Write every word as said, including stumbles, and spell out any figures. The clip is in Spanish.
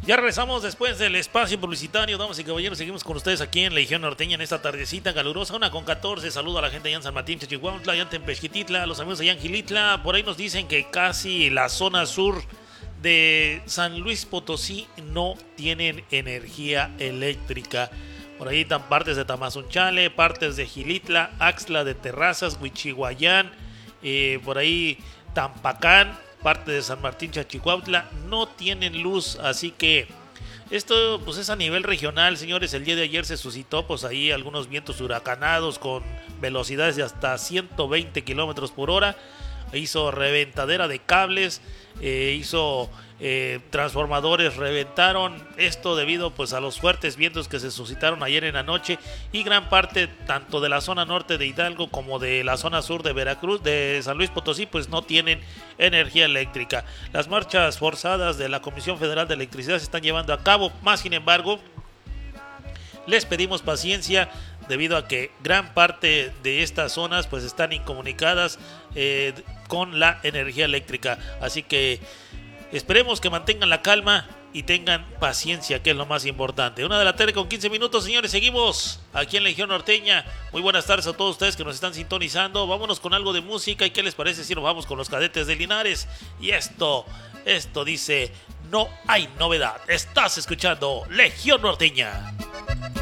Ya regresamos después del espacio publicitario, damas y caballeros. Seguimos con ustedes aquí en Legión Norteña en esta tardecita calurosa, una con catorce. Saludo a la gente allá en San Martín, Chichihuautla, allá en Tempexquititla, a los amigos allá en Gilitla. Por ahí nos dicen que casi la zona sur de San Luis Potosí no tienen energía eléctrica. Por ahí están partes de Tamazunchale, partes de Gilitla, Axtla de Terrazas, Huichihuayán, eh, por ahí Tampacán, parte de San Martín Chachicuautla, no tienen luz, así que esto pues es a nivel regional, señores. El día de ayer se suscitó pues ahí algunos vientos huracanados con velocidades de hasta ciento veinte kilómetros por hora, hizo reventadera de cables, eh, hizo eh, transformadores, reventaron esto debido pues a los fuertes vientos que se suscitaron ayer en la noche, y gran parte tanto de la zona norte de Hidalgo como de la zona sur de Veracruz, de San Luis Potosí, pues no tienen energía eléctrica. Las marchas forzadas de la Comisión Federal de Electricidad se están llevando a cabo, más sin embargo les pedimos paciencia debido a que gran parte de estas zonas pues están incomunicadas eh, con la energía eléctrica, así que esperemos que mantengan la calma y tengan paciencia, que es lo más importante. Una de la tarde con quince minutos, señores, seguimos aquí en Legión Norteña. Muy buenas tardes a todos ustedes que nos están sintonizando. Vámonos con algo de música, y qué les parece si nos vamos con los Cadetes de Linares. Y esto, esto dice: no hay novedad. Estás escuchando Legión Norteña.